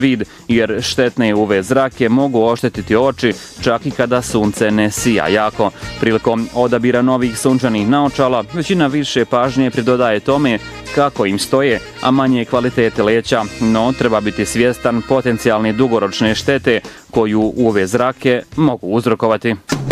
vid, jer štetne UV zrake mogu oštetiti oči čak i kada sunce ne sija jako. Prilikom odabira novih sunčanih naočala, većina više pažnje pridodaje tome kako im stoje, a manje kvalitete leća, no treba biti svjestan potencijalne dugoročne štete koju UV zrake mogu uzrokovati.